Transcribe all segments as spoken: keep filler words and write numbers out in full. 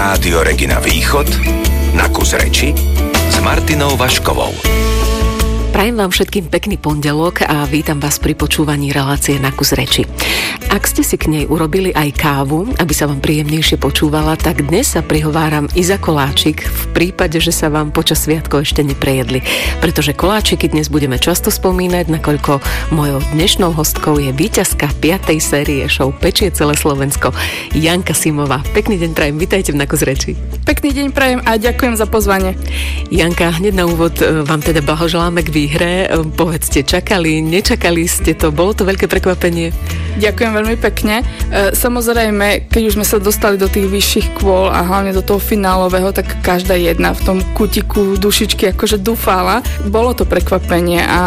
Rádio Regina Východ na kus reči s Martinou Vaškovou. Prajem vám všetkým pekný pondelok a vítam vás pri počúvaní relácie Na kus reči. Ak ste si k nej urobili aj kávu, aby sa vám príjemnejšie počúvala, tak dnes sa prihováram i za koláčik v prípade, že sa vám počas sviatkov ešte neprejedli. Pretože koláčiky dnes budeme často spomínať, nakoľko mojou dnešnou hostkou je víťazka piatej série show Pečie celé Slovensko, Janka Simová. Pekný deň prajem, vitajte v Na kus reči. Pekný deň prajem a ďakujem za pozvanie. Janka, hneď na úvod vám teda blahoželáme k výhre. Povedzte, čakali, nečakali ste to? Bolo to veľké prekvapenie? Ďakujem veľmi pekne. Samozrejme, keď už sme sa dostali do tých vyšších kôl a hlavne do toho finálového, tak každá jedna v tom kutiku dušičky akože dúfala. Bolo to prekvapenie a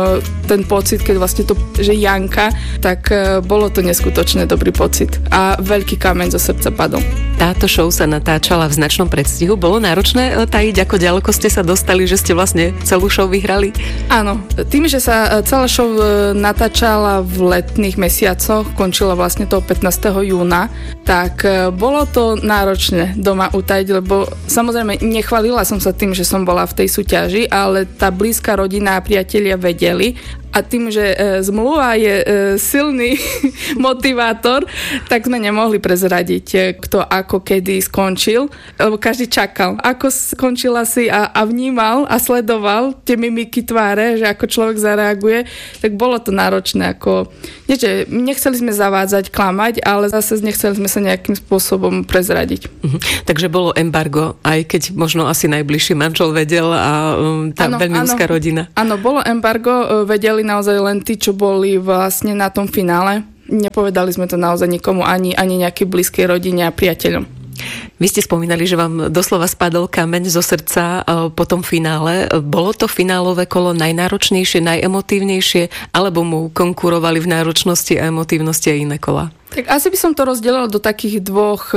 ten pocit, keď vlastne to, že Janka, tak bolo to neskutočne dobrý pocit a veľký kameň zo srdca padol. Táto show sa natáčala v značnom predstihu. Bolo náročné tajiť, ako ďaleko ste sa dostali, že ste vlastne celú show vyhrali? Áno. Tým, že sa celá show natáčala v letných mesiacoch, končila vlastne toho pätnásteho júna, tak bolo to náročné doma utajiť, lebo samozrejme nechválila som sa tým, že som bola v tej súťaži, ale tá blízka rodina a priatelia vedeli. A tým, že e, zmluva je e, silný motivátor, tak sme nemohli prezradiť, e, kto ako kedy skončil, lebo každý čakal, ako skončila si a, a vnímal a sledoval tie mimiky tváre, že ako človek zareaguje, tak bolo to náročné. Ako, nie, že nechceli sme zavádzať, klamať, ale zase nechceli sme sa nejakým spôsobom prezradiť. Mhm. Takže bolo embargo, aj keď možno asi najbližší manžel vedel a um, tá ano, veľmi úzka rodina. Áno, bolo embargo, vedeli naozaj len tí, čo boli vlastne na tom finále. Nepovedali sme to naozaj nikomu, ani, ani nejakej blízkej rodine a priateľom. Vy ste spomínali, že vám doslova spadol kameň zo srdca po tom finále. Bolo to finálové kolo najnáročnejšie, najemotívnejšie, alebo mu konkurovali v náročnosti a emotívnosti aj iné kola? Tak asi by som to rozdelila do takých dvoch e,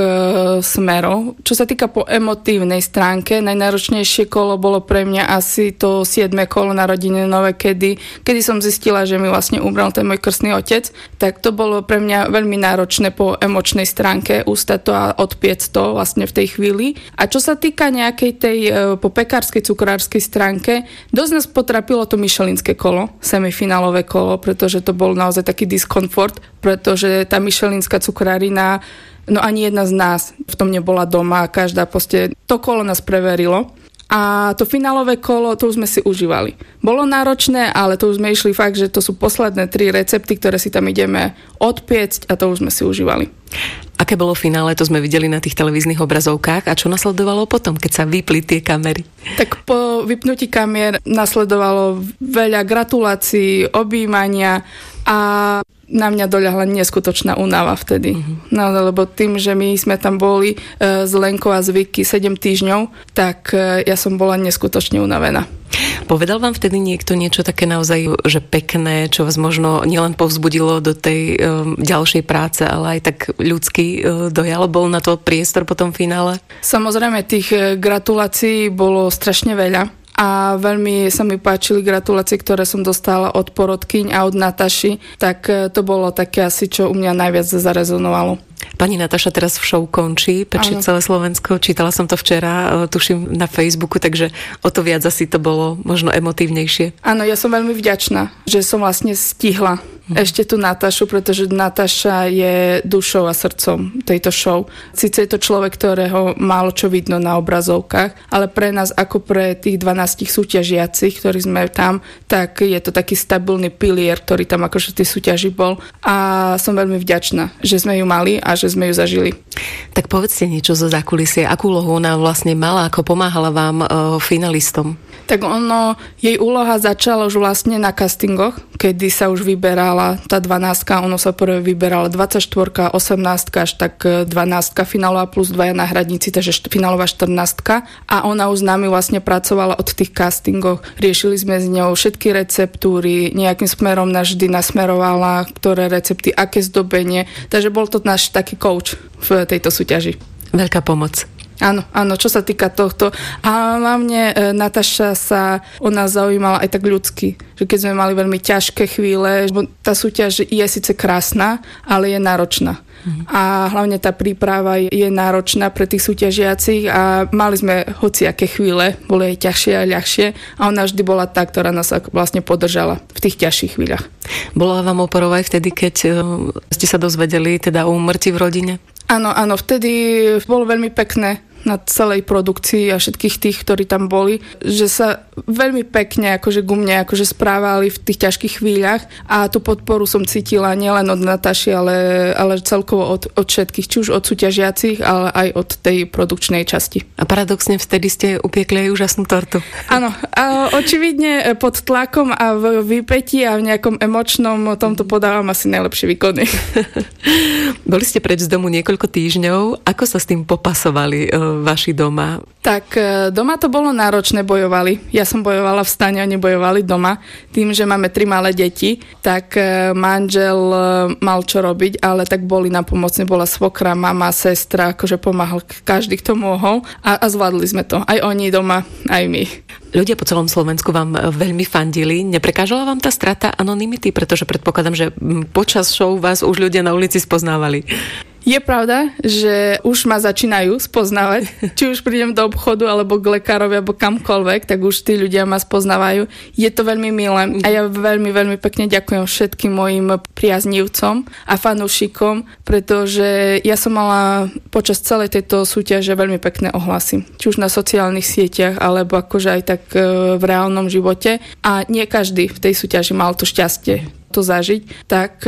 smerov. Čo sa týka po emotívnej stránke, najnáročnejšie kolo bolo pre mňa asi to siedme kolo narodeninové, kedy, kedy som zistila, že mi vlastne umrel ten môj krstný otec. Tak to bolo pre mňa veľmi náročné po emočnej stránke ustať to a odpiec to vlastne v tej chvíli. A čo sa týka nejakej tej e, po pekárskej, cukrárskej stránke, dosť nás potrapilo to michelinské kolo, semifinálové kolo, pretože to bol naozaj taký diskomfort, pretože tá michelinská cukrárina, no ani jedna z nás v tom nebola doma, každá proste, to kolo nás preverilo. A to finálové kolo, to už sme si užívali. Bolo náročné, ale to už sme išli fakt, že to sú posledné tri recepty, ktoré si tam ideme odpiecť a to už sme si užívali. Aké bolo finále, to sme videli na tých televíznych obrazovkách a čo nasledovalo potom, keď sa vypli tie kamery? Tak po vypnutí kamier nasledovalo veľa gratulácií, objímania a na mňa doľahla neskutočná únava vtedy. Mm-hmm. No, lebo tým, že my sme tam boli e, z Lenkou a z Vicky sedem týždňov, tak e, ja som bola neskutočne unavená. Povedal vám vtedy niekto niečo také naozaj, že pekné, čo vás možno nielen povzbudilo do tej e, ďalšej práce, ale aj tak ľudský e, dojal? Bol na to priestor po tom finále? Samozrejme, tých e, gratulácií bolo strašne veľa. A veľmi sa mi páčili gratulácie, ktoré som dostala od porodkyň a od Nataši, tak to bolo také asi, čo u mňa najviac zarezonovalo. Pani Nataša teraz v show končí, Pečie celé Slovensko, čítala som to včera, tuším na Facebooku, takže o to viac asi to bolo možno emotívnejšie. Áno, ja som veľmi vďačná, že som vlastne stihla hm. ešte tú Natašu, pretože Nataša je dušou a srdcom tejto show. Sice je to človek, ktorého málo čo vidno na obrazovkách, ale pre nás ako pre tých dvanástich súťažiacich, ktorí sme tam, tak je to taký stabilný pilier, ktorý tam akože v tej súťaži bol a som veľmi vďačná, že sme ju mali a že sme ju zažili. Tak povedzte niečo zo zákulisie. Akú úlohu ona vlastne mala, ako pomáhala vám e, finalistom? Tak ono, jej úloha začala už vlastne na castingoch, kedy sa už vyberala tá dvanástka, ono sa prvé vyberala dvadsaťštyri, osemnástka, až tak dvanástka finálová plus dvaja náhradníci, takže finálová štrnástka a ona už s nami vlastne pracovala od tých castingov. Riešili sme s ňou všetky receptúry, nejakým smerom nás vždy nasmerovala, ktoré recepty, aké zdobenie, takže bol to náš taký coach v tejto súťaži. Veľká pomoc. Áno, áno, čo sa týka tohto. A hlavne e, Nataša sa o nás zaujímala aj tak ľudsky, že keď sme mali veľmi ťažké chvíle, tá súťaž je síce krásna, ale je náročná. Mhm. A hlavne tá príprava je náročná pre tých súťažiacich a mali sme hociaké chvíle, boli aj ťažšie a ľahšie a ona vždy bola tá, ktorá nás vlastne podržala v tých ťažších chvíľach. Bola vám oporou aj vtedy, keď ste sa dozvedeli teda o úmrtí v rodine? Áno, áno, vtedy bolo veľmi pekné na celej produkcii a všetkých tých, ktorí tam boli, že sa veľmi pekne akože ku mne akože správali v tých ťažkých chvíľach a tú podporu som cítila nielen od Nataši, ale, ale celkovo od, od všetkých, či už od súťažiacich, ale aj od tej produkčnej časti. A paradoxne vtedy ste upiekli aj úžasnú tortu. Áno, a očividne pod tlakom a v výpätí a v nejakom emočnom tomto podávam asi najlepšie výkony. Boli ste preč z domu niekoľko týždňov. Ako sa s tým popasovali vaši doma? Tak doma to bolo náročné, bojovali. Ja som bojovala v stane, oni bojovali doma. Tým, že máme tri malé deti, tak manžel mal čo robiť, ale tak boli napomocní. Bola svokra, mama, sestra, akože pomáhal každý, kto mohol a, a zvládli sme to. Aj oni doma, aj my. Ľudia po celom Slovensku vám veľmi fandili. Neprekážala vám tá strata anonymity? Pretože predpokladám, že počas show vás už ľudia na ulici spoznávali. Je pravda, že už ma začínajú spoznávať. Či už prídem do obchodu, alebo k lekárovi, alebo kamkoľvek, tak už tí ľudia ma spoznávajú. Je to veľmi milé a ja veľmi, veľmi pekne ďakujem všetkým mojim priaznivcom a fanúšikom, pretože ja som mala počas celej tejto súťaže veľmi pekné ohlasy. Či už na sociálnych sieťach, alebo akože aj tak v reálnom živote. A nie každý v tej súťaži mal to šťastie to zažiť, tak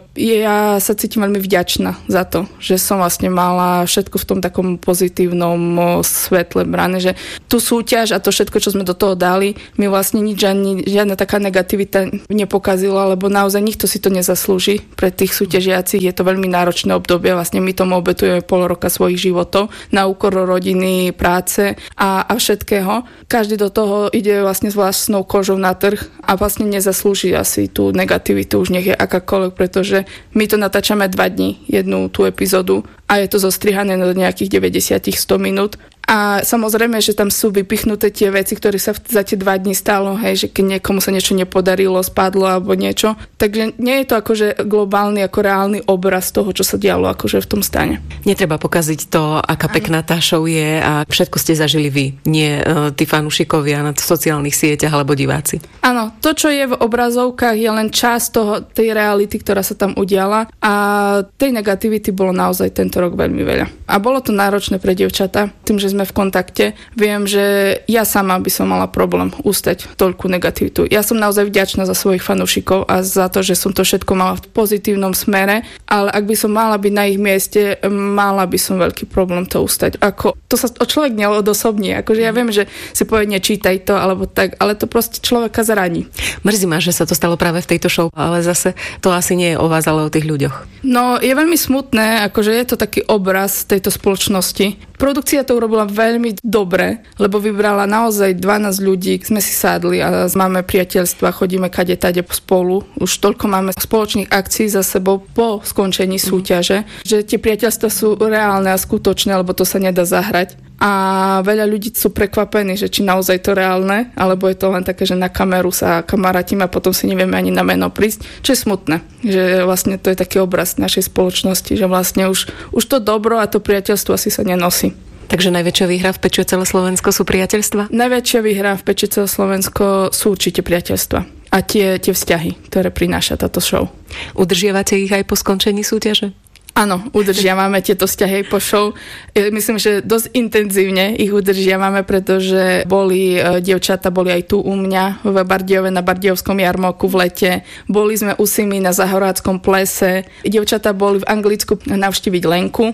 ja sa cítim veľmi vďačná za to, že som vlastne mala všetko v tom takom pozitívnom svetle brané, že tú súťaž a to všetko, čo sme do toho dali, mi vlastne nič, ani žiadna taká negativita nepokazila, lebo naozaj nikto si to nezaslúži pre tých súťažiacich. Je to veľmi náročné obdobie, vlastne my tomu obetujeme pol roka svojich životov na úkor rodiny, práce a, a všetkého. Každý do toho ide vlastne s vlastnou kožou na trh a vlastne nezaslúži asi tú negativitu, už nech je akákoľvek, pretože my to natáčame dva dní, jednu tú epizódu a je to zostrihané na nejakých deväťdesiat až sto minút. A samozrejme, že tam sú vypichnuté tie veci, ktoré sa za tie dva dní stalo, hej, že keď niekomu sa niečo nepodarilo, spadlo alebo niečo. Takže nie je to akože globálny, ako reálny obraz toho, čo sa dialo akože v tom stane. Netreba pokaziť to, aká pekná tá show je a všetko ste zažili vy, nie uh, tí fanúšikovia na sociálnych sieťach alebo diváci. Áno, to, čo je v obrazovkách, je len časť toho, tej reality, ktorá sa tam udiala a tej negativity bolo naozaj tento rok veľmi veľa. A bolo to náročné pre dievčatá, tým, že sme v kontakte. Viem, že ja sama by som mala problém ustať toľkú negativitu. Ja som naozaj vďačná za svojich fanúšikov a za to, že som to všetko mala v pozitívnom smere, ale ak by som mala byť na ich mieste, mala by som veľký problém to ustať. Ako, to sa človek neodosobní. Akože ja viem, že si povie, nečítaj to, alebo tak, ale to proste človeka zraní. Mrzí ma, že sa to stalo práve v tejto show, ale zase to asi nie je o vás, ale o tých ľuďoch. No, je veľmi smutné, akože je to taký obraz tejto spoločnosti. Produkcia to urobila veľmi dobre, lebo vybrala naozaj dvanásť ľudí, sme si sadli a máme priateľstva, chodíme kade tade spolu. Už toľko máme spoločných akcií za sebou po skončení súťaže, že tie priateľstva sú reálne a skutočné, lebo to sa nedá zahrať. A veľa ľudí sú prekvapení, že či naozaj to reálne, alebo je to len také, že na kameru sa kamarátime a potom si nevieme ani na meno prísť, čo je smutné, že vlastne to je taký obraz našej spoločnosti, že vlastne už, už to dobro a to priateľstvo asi sa nenosí. Takže najväčšia výhra v Peči celé Slovensko sú priateľstva? Najväčšia výhra v Peči celé Slovensko sú určite priateľstva a tie, tie vzťahy, ktoré prináša táto show. Udržiavate ich aj po skončení súťaže? Áno, udržiavame tieto vzťahy po show. Myslím, že dosť intenzívne ich udržiavame, pretože boli dievčata, boli aj tu u mňa v Bardejove na Bardejovskom jarmoku v lete. Boli sme u Simi na Zahoráckom plese. Dievčata boli v Anglicku navštíviť Lenku.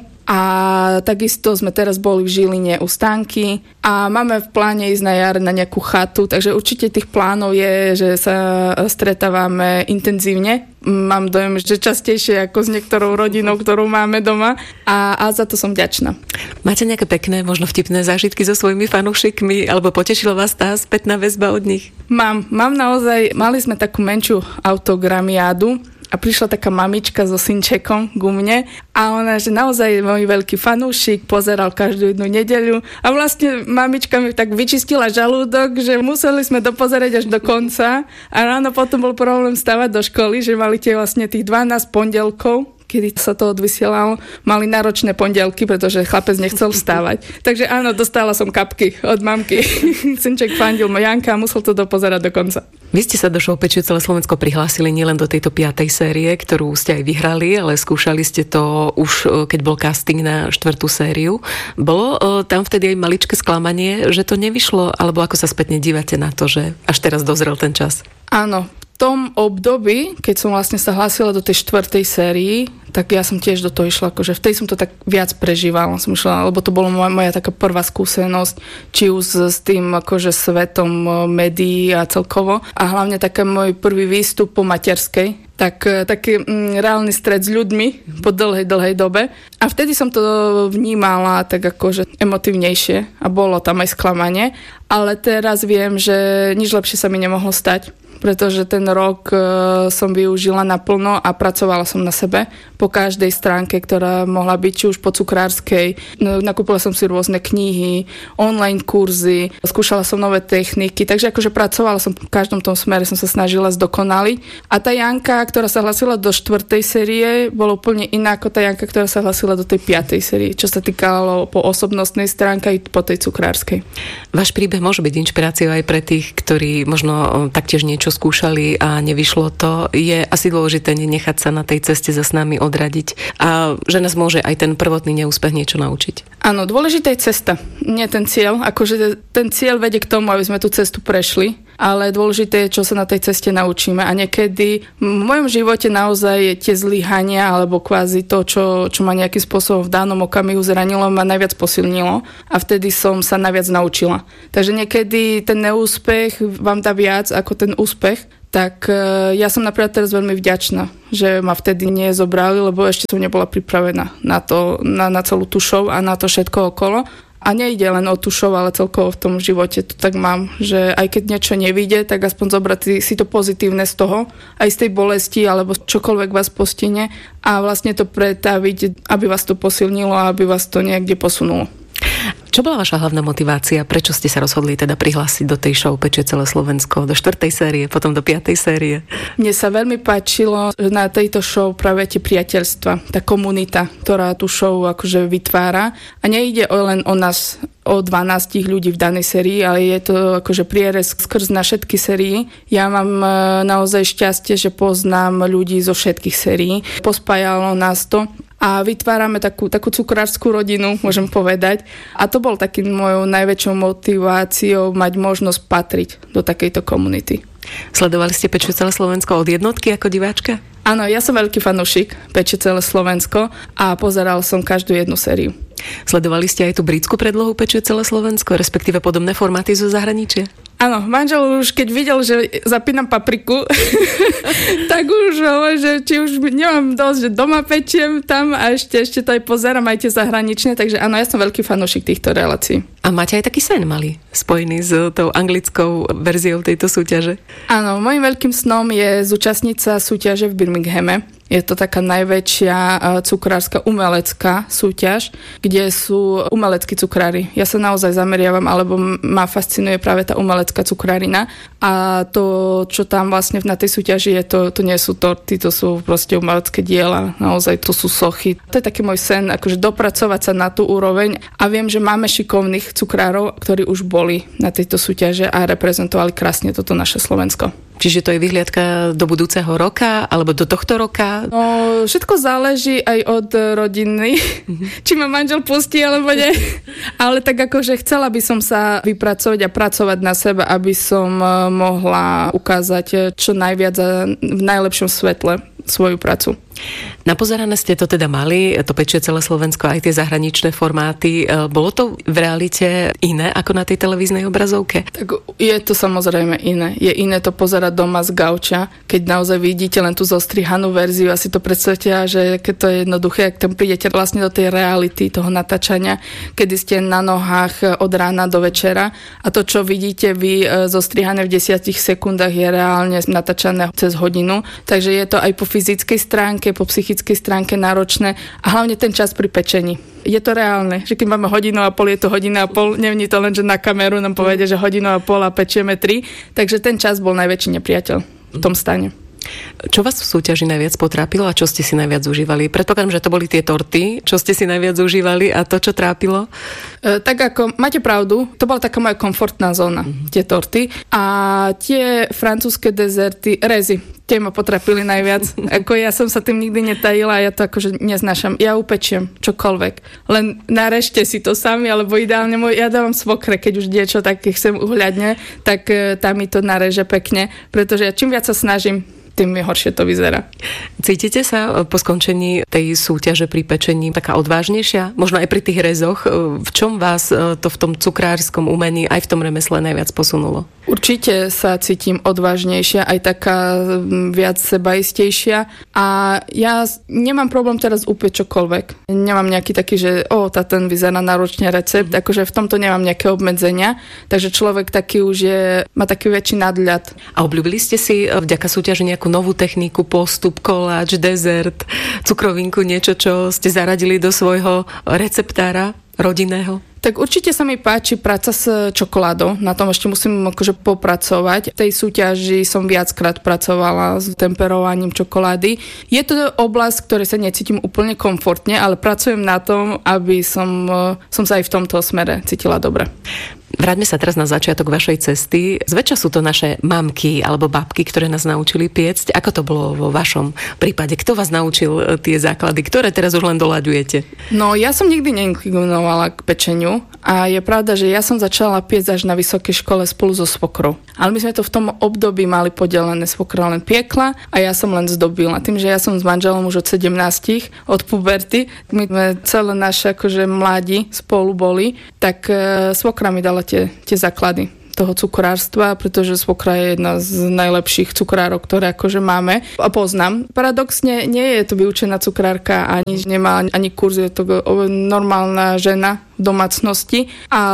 A takisto sme teraz boli v Žiline u Stanky a máme v pláne ísť na jar na nejakú chatu, takže určite tých plánov je, že sa stretávame intenzívne. Mám dojem, že častejšie ako s niektorou rodinou, ktorú máme doma a, a za to som vďačná. Máte nejaké pekné, možno vtipné zážitky so svojimi fanúšikmi alebo potešila vás tá spätná väzba od nich? Mám, mám naozaj, mali sme takú menšiu autogramiádu a prišla taká mamička so synčekom ku mne a ona, že naozaj je môj veľký fanúšik, pozeral každú jednu nedeľu a vlastne mamička mi tak vyčistila žalúdok, že museli sme dopozerať až do konca a ráno potom bol problém stávať do školy, že mali tie vlastne tých dvanásť pondelkov, kedy sa to odvysielalo, mali náročné pondelky, pretože chlapec nechcel vstávať. Takže áno, dostala som kapky od mamky. Synček fandil Janka a musel to dopozerať do konca. Vy ste sa do show Pečie celé Slovensko prihlásili nielen do tejto piatej série, ktorú ste aj vyhrali, ale skúšali ste to už, keď bol casting na štvrtú sériu. Bolo tam vtedy aj maličké sklamanie, že to nevyšlo, alebo ako sa spätne dívate na to, že až teraz dozrel ten čas? Áno, v tom období, keď som vlastne sa hlásila do tej štvrtej sérii, tak ja som tiež do toho išla, akože vtedy som to tak viac prežívala, som išla, lebo to bola moja, moja taká prvá skúsenosť, či už s tým akože svetom médií a celkovo a hlavne taký môj prvý výstup po materskej, tak taký mm, reálny stret s ľuďmi po dlhej, dlhej dobe a vtedy som to vnímala tak akože emotívnejšie a bolo tam aj sklamanie, ale teraz viem, že nič lepšie sa mi nemohlo stať, pretože ten rok som využila naplno a pracovala som na sebe po každej stránke, ktorá mohla byť či už po cukrárskej. Nakúpila som si rôzne knihy, online kurzy, skúšala som nové techniky, takže akože pracovala som v každom tom smere, som sa snažila zdokonaliť. A tá Janka, ktorá sa hlasila do štvrtej série, bola úplne iná ako tá Janka, ktorá sa hlasila do tej piatej série, čo sa týkalo po osobnostnej stránke i po tej cukrárskej. Váš príbeh môže byť inšpiráciou aj pre tých, ktorí možno taktiež niečo skúšali a nevyšlo to. Je asi dôležité nenechať sa na tej ceste za s nami odradiť a že nás môže aj ten prvotný neúspech niečo naučiť. Áno, dôležitá je cesta, nie ten cieľ. Akože ten cieľ vedie k tomu, aby sme tú cestu prešli, ale dôležité je, čo sa na tej ceste naučíme. A niekedy v mojom živote naozaj tie zlyhania alebo kvázi to, čo, čo ma nejakým spôsobom v danom okamihu zranilo, ma najviac posilnilo a vtedy som sa najviac naučila. Takže niekedy ten neúspech vám dá viac ako ten úspech, tak ja som napríklad teraz veľmi vďačná, že ma vtedy nezobrali, lebo ešte som nebola pripravená na to, na, na celú tú show a na to všetko okolo. A nejde len o tú show, ale celkovo v tom živote to tak mám, že aj keď niečo nevyjde, tak aspoň zobrať si to pozitívne z toho, aj z tej bolesti, alebo čokoľvek vás postihne a vlastne to pretaviť, aby vás to posilnilo a aby vás to niekde posunulo. Čo bola vaša hlavná motivácia? Prečo ste sa rozhodli teda prihlásiť do tej show Pečie celé Slovensko, do štvrtej série, potom do piatej série? Mne sa veľmi páčilo na tejto show práve tie priateľstva, tá komunita, ktorá tú show akože vytvára. A nejde len o nás, o dvanásť ľudí v danej sérii, ale je to akože prierez skrz na všetky sérii. Ja mám naozaj šťastie, že poznám ľudí zo všetkých sérií. Pospájalo nás to. A vytvárame takú, takú cukrárskú rodinu, môžem povedať. A to bol takým mojou najväčšou motiváciou mať možnosť patriť do takejto komunity. Sledovali ste Pečie celé Slovensko od jednotky ako diváčka? Áno, ja som veľký fanúšik Pečie celé Slovensko a pozeral som každú jednu sériu. Sledovali ste aj tú britskú predlohu Pečie celé Slovensko, respektíve podobné formáty zo zahraničia? Áno, manžel už keď videl, že zapínam papriku, tak už hovorí, že či už nemám dosť, že doma pečiem tam a ešte, ešte to aj pozerám aj tie zahraničné, takže áno, ja som veľký fanúšik týchto relácií. A máte aj taký sen malý, spojený s tou anglickou verziou tejto súťaže? Áno, môjim veľkým snom je zúčastniť sa súťaže v Birminghame. Je to taká najväčšia cukrárska umelecká súťaž, kde sú umeleckí cukrári. Ja sa naozaj zameriavam, alebo ma fascinuje práve tá umelecká cukrárina. A to, čo tam vlastne na tej súťaži je, to, to nie sú torty, to sú proste umelecké diela. Naozaj to sú sochy. To je taký môj sen, akože dopracovať sa na tú úroveň. A viem, že máme šikovných cukrárov, ktorí už boli na tejto súťaže a reprezentovali krásne toto naše Slovensko. Čiže to je vyhliadka do budúceho roka, alebo do tohto roka? No, všetko záleží aj od rodiny, mm-hmm. či ma manžel pustí, alebo nie. Ale tak akože chcela by som sa vypracovať a pracovať na sebe, aby som mohla ukázať čo najviac v najlepšom svetle svoju prácu. Napozerané ste to teda mali, to pečie celé Slovensko, aj tie zahraničné formáty. Bolo to v realite iné ako na tej televíznej obrazovke? Tak je to samozrejme iné. Je iné to pozerať doma z gauča, keď naozaj vidíte len tú zostrihanú verziu a si to predstavte, že keď to je jednoduché, ak tam prídete vlastne do tej reality toho natáčania, kedy ste na nohách od rána do večera a to, čo vidíte vy zostrihané v desiatich sekundách, je reálne natáčané cez hodinu. Takže je to aj po fyzickej stránke, po psychickej stránke náročné a hlavne ten čas pri pečení. Je to reálne, že keď máme hodinu a pol, je to hodina a pol, nevní to len, že na kameru nám povedia, že hodinu a pol a pečieme tri, takže ten čas bol najväčší nepriateľ v tom stane. Čo vás v súťaži najviac potrápilo a čo ste si najviac užívali? Predpokladám, že to boli tie torty, čo ste si najviac užívali a to, čo trápilo? E, tak ako, máte pravdu, to bola taká moja komfortná zóna, mm-hmm. tie torty. A tie francúzske dezerty, rezy, tie ma potrápili najviac. Ako ja som sa tým nikdy netajila a ja to akože neznášam. Ja upečiem čokoľvek. Len narežte si to sami, alebo ideálne môj, ja dávam svokre, keď už niečo také chcem uhľadne, tak e, tam mi to nareže pekne, pretože ja čím viac sa snažím, tým horšie to vyzerá. Cítite sa po skončení tej súťaže pri pečení taká odvážnejšia? Možno aj pri tých rezoch? V čom vás to v tom cukrárskom umení aj v tom remesle najviac posunulo? Určite sa cítim odvážnejšia, aj taká viac sebaistejšia a ja nemám problém teraz upieť čokoľvek. Nemám nejaký taký, že o, tá ten vyzerá náročne recept, akože v tomto nemám nejaké obmedzenia, takže človek taký už je, má taký väčší nadľad. A obľúbili ste si vďaka súťaži nejakú novú techniku, postup, koláč, dezert, cukrovinku, niečo, čo ste zaradili do svojho receptára rodinného? Tak určite sa mi páči práca s čokoládou, na tom ešte musím akože popracovať. V tej súťaži som viackrát pracovala s temperovaním čokolády. Je to oblasť, ktorej sa necítim úplne komfortne, ale pracujem na tom, aby som, som sa aj v tomto smere cítila dobre. Vráťme sa teraz na začiatok vašej cesty. Zväčša sú to naše mamky alebo babky, ktoré nás naučili piecť. Ako to bolo vo vašom prípade? Kto vás naučil tie základy, ktoré teraz už len doľaďujete? No, ja som nikdy neinklinovala k pečeniu a je pravda, že ja som začala piecť až na vysokej škole spolu so svokrou. Ale my sme to v tom období mali podelené, svokra len piekla a ja som len zdobila. Tým, že ja som s manželom už od sedemnástich, od puberty, my sme celé naše akože mladí spolu boli, tak e, svokra mi dala Tie, tie základy toho cukrárstva, pretože svokra je jedna z najlepších cukrárov, ktoré akože máme a poznám. Paradoxne nie je to vyučená cukrárka, ani nemá ani kurz, je to normálna žena v domácnosti,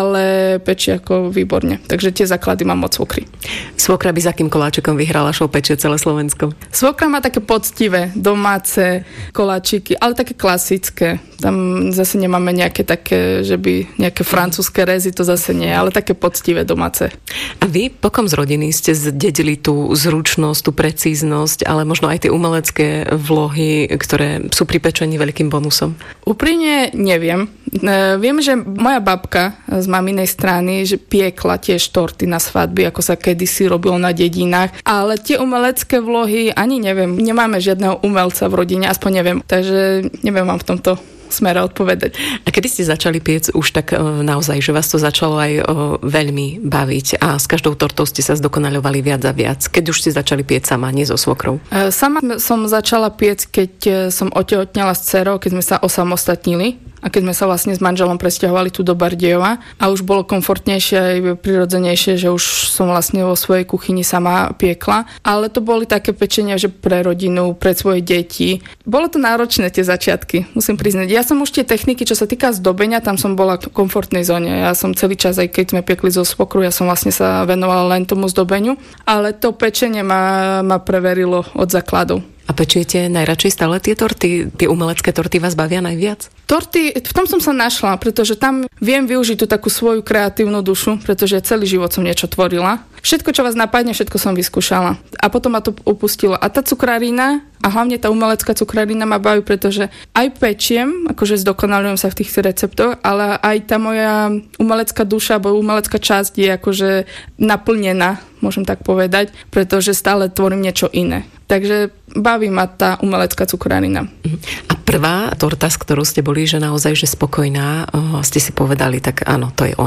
ale pečie ako výborne. Takže tie základy mám od svokry. Svokra by za akým koláčikom vyhrala show Pečie celé Slovensko? Svokra má také poctivé, domáce koláčiky, ale také klasické. Tam zase nemáme nejaké také, že by nejaké francúzske rezy, to zase nie, ale také poctivé domáce. A vy pokom z rodiny ste zdedili tú zručnosť, tú precíznosť, ale možno aj tie umelecké vlohy, ktoré sú pri pečení veľkým bonusom? Úprimne neviem. E, viem, že moja babka z maminej strany že piekla tiež torty na svadby, ako sa kedysi robilo na dedinách, ale tie umelecké vlohy ani neviem. Nemáme žiadneho umelca v rodine, aspoň neviem. Takže neviem vám v tomto smere odpovedať. A kedy ste začali piec už tak e, naozaj, že vás to začalo aj e, veľmi baviť a s každou tortou ste sa zdokonaľovali viac a viac? Keď už ste začali piec sama, nie so svokrou? E, sama som začala piec, keď som otehotnela s dcerou, keď sme sa osamostatnili a keď sme sa vlastne s manželom presťahovali tu do Bardejova a už bolo komfortnejšie aj prirodzenejšie, že už som vlastne vo svojej kuchyni sama piekla. Ale to boli také pečenia, že pre rodinu, pre svoje deti. Bolo to náročné tie začiatky, musím priznať. Ja som už tie techniky, čo sa týka zdobenia, tam som bola v komfortnej zóne. Ja som celý čas, aj keď sme piekli zo svokru, ja som vlastne sa venovala len tomu zdobeniu. Ale to pečenie ma, ma preverilo od základov. A pečiete najradšej stále tie torty? Tie umelecké torty vás bavia najviac? Torty, v tom som sa našla, pretože tam viem využiť tú takú svoju kreatívnu dušu, pretože celý život som niečo tvorila. Všetko, čo vás napadne, všetko som vyskúšala. A potom ma to opustilo. A tá cukrárina, a hlavne tá umelecká cukrárina ma baví, pretože aj pečiem, akože zdokonalujem sa v tých receptoch, ale aj tá moja umelecká duša, alebo umelecká časť je akože naplnená, môžem tak povedať, pretože stále tvorím niečo iné. Takže baví ma tá umelecká cukrárina. A prvá torta, s ktorou ste boli, že naozaj že spokojná, ste si povedali, tak áno, to je ono.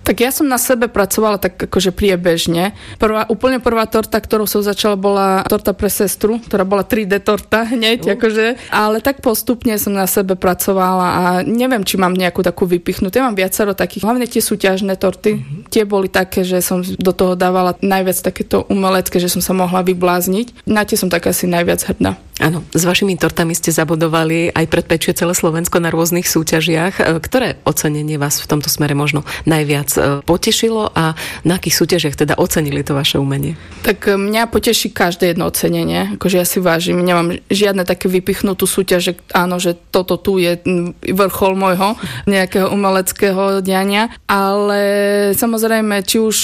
Tak ja som na sebe pracovala tak akože priebežne. Prvá, úplne prvá torta, ktorou som začala, bola torta pre sestru, ktorá bola tri dé torta hneď, uh. akože, ale tak postupne som na sebe pracovala a neviem, či mám nejakú takú vypichnutú. Ja mám viacero takých, hlavne tie súťažné torty, uh-huh. tie boli také, že som do toho dávala najviac takéto umelecké, že som sa mohla vyblázniť. Na tie som tak asi najviac hrdá. Áno, s vašimi tortami ste zabudovali aj pred Pečie celé Slovensko na rôznych súťažiach. Ktoré ocenenie vás v tomto smere možno najviac potešilo a na akých súťažiach teda ocenili to vaše umenie? Tak mňa poteší každé jedno ocenenie. Akože ja si vážim, nemám žiadne také vypichnutú súťaž, že áno, že toto tu je vrchol môjho nejakého umeleckého diania, ale samozrejme, či už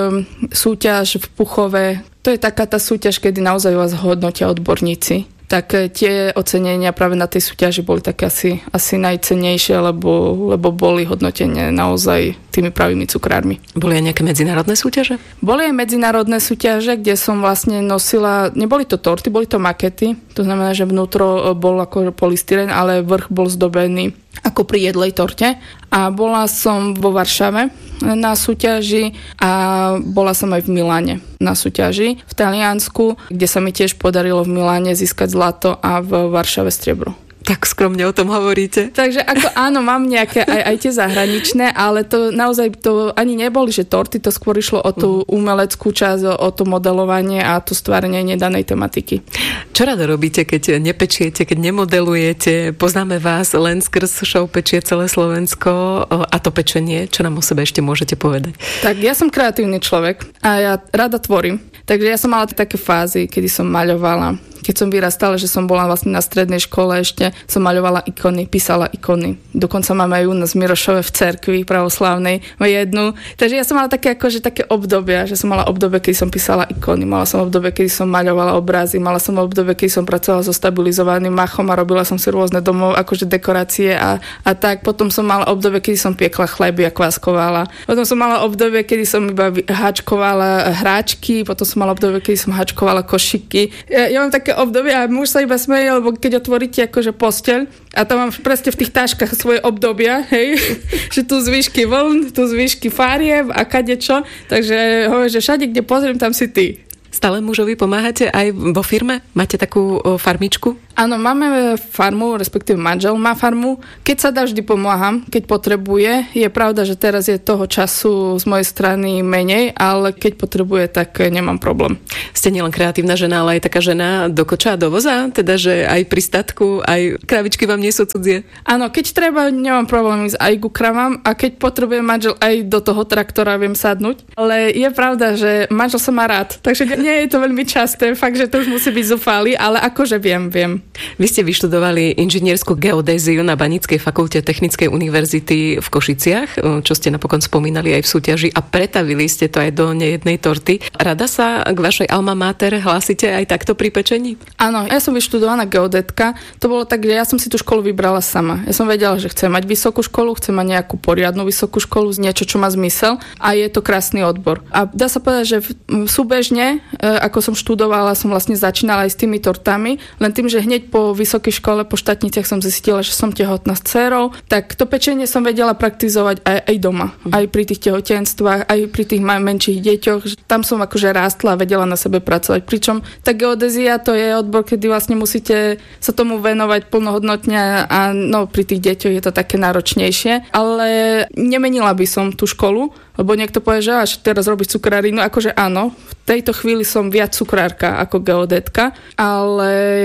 súťaž v Puchove, to je taká tá súťaž, kedy naozaj vás hodnotia odborníci. Tak tie ocenenia práve na tej súťaži boli také asi, asi najcennejšie, lebo, lebo boli hodnotené naozaj tými pravými cukrármi. Boli aj nejaké medzinárodné súťaže? Boli aj medzinárodné súťaže, kde som vlastne nosila, neboli to torty, boli to makety, to znamená, že vnútro bol ako polystyren, ale vrch bol zdobený ako pri jedlej torte. A bola som vo Varšave na súťaži a bola som aj v Miláne na súťaži v Taliansku, kde sa mi tiež podarilo v Miláne získať zlato a v Varšave striebro. Tak skromne o tom hovoríte. Takže ako áno, mám nejaké aj, aj tie zahraničné, ale to naozaj to ani neboli, že torty, to skôr išlo o tú umeleckú časť, o to modelovanie a to stvárenie nedanej tematiky. Čo rada robíte, keď nepečiete, keď nemodelujete? Poznáme vás len skrz show Pečie celé Slovensko a to pečenie. Čo nám o sebe ešte môžete povedať? Tak ja som kreatívny človek a ja rada tvorím. Takže ja som mala také fázy, kedy som maľovala. Keď som vyrastala, že som bola vlastne na strednej škole ešte, som maľovala ikony, písala ikony. Dokonca mám aj u nás v Mirošove v cerkvi pravoslávnej jednu. Takže ja som mala také, akože, také obdobia, že som mala obdobie, keď som písala ikony, mala som obdobie, keď som maľovala obrazy, mala som obdobie, keď som pracovala so stabilizovaným machom a robila som si rôzne domov, akože dekorácie a, a tak. Potom som mala obdobie, kedy som piekla chleby a kváskovala. Potom som mala obdobie, kedy som iba háčkovala hráčky, potom som mala obdobie, kedy som háčkovala košiky. Ja, ja mám také obdobie a muž sa iba smeje, lebo keď otvoríte akože posteľ a tam mám presne v tých táškach svoje obdobia, hej, že tu zvyšky vln, tu zvyšky farieb a kadečo, takže hovorím, že všade, kde pozriem, tam si ty. Stále mužovi pomáhate aj vo firme? Máte takú farmičku? Áno, máme farmu, respektíve manžel má farmu. Keď sa dá, vždy pomáham, keď potrebuje. Je pravda, že teraz je toho času z mojej strany menej, ale keď potrebuje, tak nemám problém. Ste nielen kreatívna žena, ale aj taká žena do koča a do voza? Teda, že aj pri statku, aj kravičky vám nie sú cudzie? Áno, keď treba, nemám problém ísť aj ku kravám a keď potrebuje manžel, aj do toho traktora viem sadnúť. Ale je pravda, že manžel sa má rád, takže nie je to veľmi časté, fakt, že to už musí byť zúfalý, ale akože viem, viem. Vy ste vyštudovali inžinierskú geodéziu na Baníckej fakulte Technickej univerzity v Košiciach, čo ste napokon spomínali aj v súťaži a pretavili ste to aj do nejednej torty. Rada sa k vašej alma mater hlásite aj takto pri pečení? Áno, ja som vyštudovaná geodétka. To bolo tak, že ja som si tú školu vybrala sama. Ja som vedela, že chcem mať vysokú školu, chcem mať nejakú poriadnu vysokú školu, niečo, čo má zmysel a je to krásny odbor. A dá sa povedať, že súbežne, ako som študovala, som vlastne začínala aj s tými tortami, len tým, že hneď po vysokej škole, po štátniciach som zistila, že som tehotná s dcérou, tak to pečenie som vedela praktizovať aj, aj doma. Aj pri tých tehotenstvách, aj pri tých menších deťoch. Tam som akože rástla a vedela na sebe pracovať. Pričom tá geodézia to je odbor, kedy vlastne musíte sa tomu venovať plnohodnotne a no, pri tých deťoch je to také náročnejšie. Ale nemenila by som tú školu, lebo niekto povie, že až teraz robíš cukrárinu, akože áno, v tejto chvíli som viac cukrárka ako geodétka, ale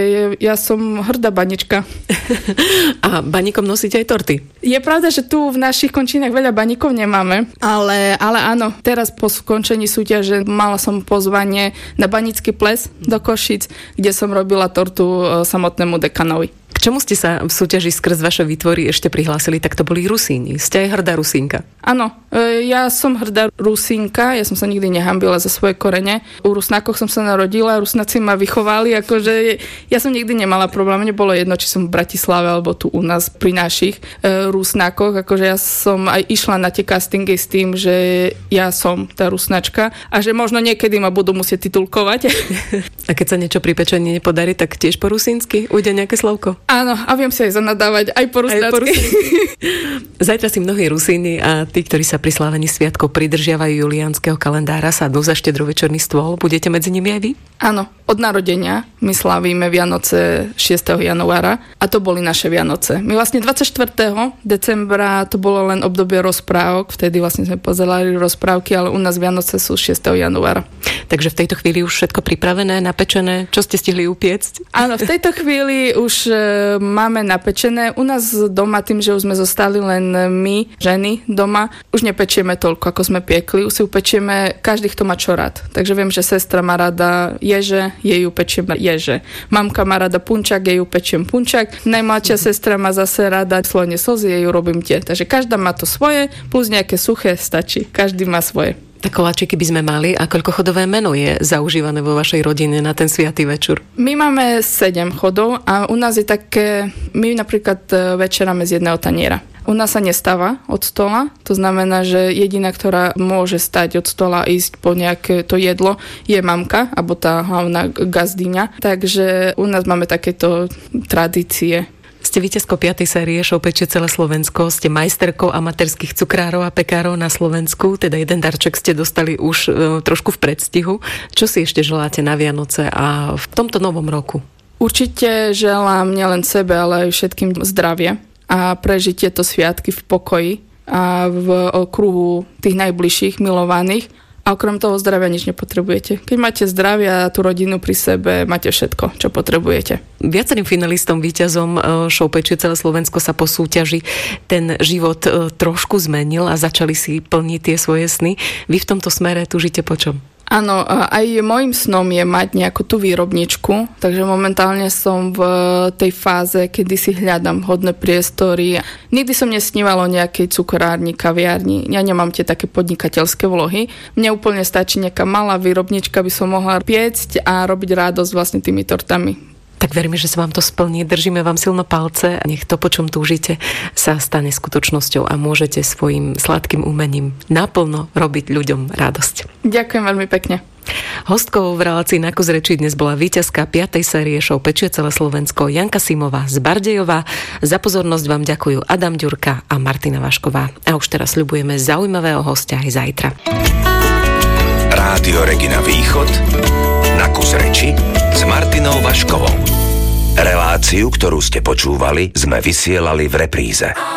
ja som hrdá banička. A baníkom nosíte aj torty? Je pravda, že tu v našich končinách veľa baníkov nemáme, ale, ale áno, teraz po skončení súťaže mala som pozvanie na Banícky ples do Košic, kde som robila tortu samotnému dekanovi. K čomu ste sa v súťaži skrz vaše výtvory ešte prihlásili? Tak to boli Rusíni. Ste aj hrdá Rusínka? Áno, ja som hrdá Rusínka, ja som sa nikdy nehambila za svoje korene. U Rusnákoch som sa narodila, Rusnáci ma vychovali, akože ja som nikdy nemala problém, nebolo jedno, či som v Bratislave alebo tu u nás pri našich e, Rusnákoch, akože ja som aj išla na tie castingy s tým, že ja som tá Rusnačka a že možno niekedy ma budú musieť titulkovať. A keď sa niečo pri pečení nepodarí, tak tiež po rusínsky ujde nejaké slovko? Áno, a viem si aj zanadávať aj po rusínsky. Zajtra si mnohí Rusíni a tí, ktorí sa pri slávení sviatkov pridržiavajú juliánskeho kalendára, sadnú za štedrovečerný stôl. Budete medzi nimi aj vy? Áno, od narodenia my slávime Vianoce šiesteho januára a to boli naše Vianoce. My vlastne dvadsiateho štvrtého decembra to bolo len obdobie rozprávok, vtedy vlastne sme pozerali rozprávky, ale u nás Vianoce sú šiesteho januára. Takže v tejto chvíli už všetko pripravené, napečené? Čo ste stihli upiecť? Áno, v tejto chvíli už e, máme napečené. U nás doma, tým, že už sme zostali len my, ženy doma, už nepečieme toľko, ako sme piekli. Už si upečieme každý, kto má čo rád. Takže viem, že sestra má rada ježe, jej upečiem ježe. Mamka má rada punčak, jej upečiem punčak. Najmladšia sestra má zase rada slone slzy, jej urobím tie. Takže každá má to svoje, plus nejaké suché stačí. Každý má svoje. Tak koláčiky by sme mali a koľko chodové meno je zaužívané vo vašej rodine na ten sviatý večer? My máme sedem chodov a u nás je také, my napríklad večeráme z jedného taniera. U nás sa nestáva od stola, to znamená, že jediná, ktorá môže stať od stola a ísť po nejaké to jedlo, je mamka, alebo tá hlavná gazdyňa. Takže u nás máme takéto tradície. Ste víťazkou piatej série Show Pečie celé Slovensko, ste majsterkou amatérskych cukrárov a pekárov na Slovensku, teda jeden darček ste dostali už e, trošku v predstihu. Čo si ešte želáte na Vianoce a v tomto novom roku? Určite želám nielen sebe, ale aj všetkým zdravie a prežiť tieto sviatky v pokoji a v okruhu tých najbližších milovaných. A okrem toho zdravia nič nepotrebujete. Keď máte zdravie a tú rodinu pri sebe, máte všetko, čo potrebujete. Viacerým finalistom, víťazom Show Pečie celé Slovensko sa po súťaži ten život trošku zmenil a začali si plniť tie svoje sny. Vy v tomto smere túžite po čom? Áno, aj môjim snom je mať nejakú tú výrobničku, takže momentálne som v tej fáze, kedy si hľadám vhodné priestory. Nikdy som nesnívala o nejakej cukrárni, kaviarni. Ja nemám tie také podnikateľské vlohy. Mne úplne stačí nejaká malá výrobnička, by som mohla piecť a robiť radosť vlastne tými tortami. Tak veríme, že sa vám to splní. Držíme vám silno palce a nech to, po čom túžite, sa stane skutočnosťou a môžete svojim sladkým umením naplno robiť ľuďom radosť. Ďakujem veľmi pekne. Hostkou v relácii Na kus reči dnes bola víťazka piatej série Show Pečie celé Slovensko Janka Simová z Bardejova. Za pozornosť vám ďakujú Adam Ďurka a Martina Vašková. A už teraz sľubujeme zaujímavého hostia aj zajtra. Rádio Regina Východ Na kus reči s Martinou Vaškovou. Reláciu, ktorú ste počúvali, sme vysielali v repríze.